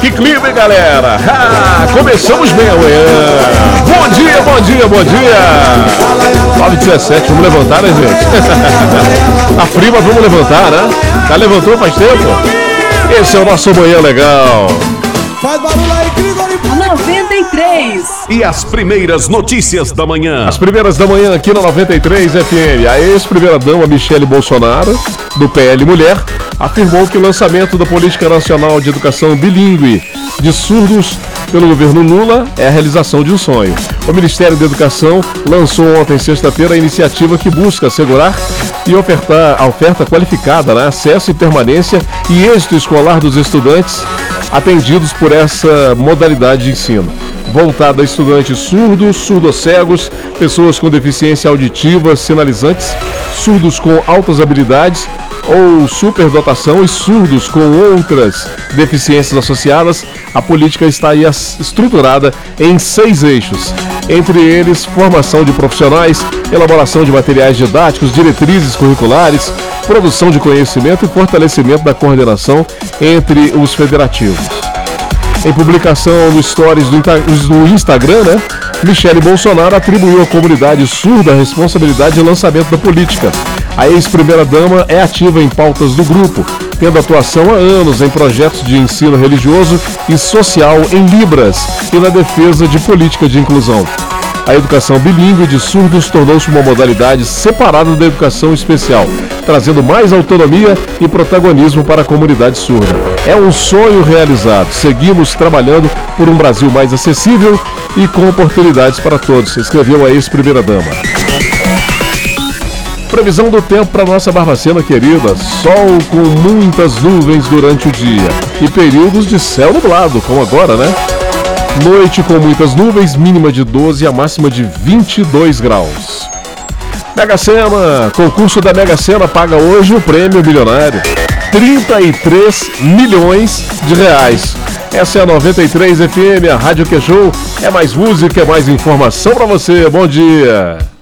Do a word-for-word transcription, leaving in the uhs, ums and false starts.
Que clima, hein, galera? Ah, começamos bem amanhã. Bom dia, bom dia, bom dia. nove e dezessete, vamos levantar, né, gente? Tá frio, mas vamos levantar, né? Já levantou faz tempo? Esse é o nosso Manhã Legal. Faz barulho aí, Grigori. noventa e três. E as primeiras notícias da manhã. As primeiras da manhã aqui na noventa e três F M. A ex-primeira-dama Michele Bolsonaro, do P L Mulher, afirmou que o lançamento da Política Nacional de Educação Bilíngue de Surdos pelo governo Lula é a realização de um sonho. O Ministério da Educação lançou ontem, sexta-feira, a iniciativa que busca assegurar e ofertar a oferta qualificada, né, acesso e permanência e êxito escolar dos estudantes atendidos por essa modalidade de ensino, voltada a estudantes surdos, surdocegos, pessoas com deficiência auditiva, sinalizantes, surdos com altas habilidades ou superdotação e surdos com outras deficiências associadas. A política está aí estruturada em seis eixos, entre eles formação de profissionais, elaboração de materiais didáticos, diretrizes curriculares, produção de conhecimento e fortalecimento da coordenação entre os federativos. Em publicação no Stories do Instagram, né, Michele Bolsonaro atribuiu à comunidade surda a responsabilidade de lançamento da política. A ex-primeira-dama é ativa em pautas do grupo, tendo atuação há anos em projetos de ensino religioso e social em Libras e na defesa de política de inclusão. A educação bilíngue de surdos tornou-se uma modalidade separada da educação especial, trazendo mais autonomia e protagonismo para a comunidade surda. É um sonho realizado. Seguimos trabalhando por um Brasil mais acessível e com oportunidades para todos, escreveu a ex-primeira-dama. Previsão do tempo para nossa Barbacena querida: sol com muitas nuvens durante o dia e períodos de céu nublado, como agora, né? Noite com muitas nuvens, mínima de doze e a máxima de vinte e dois graus. Mega Sena, concurso da Mega Sena paga hoje o prêmio milionário, trinta e três milhões de reais. Essa é a noventa e três F M, a Rádio Que Show. É mais música, é mais informação para você. Bom dia.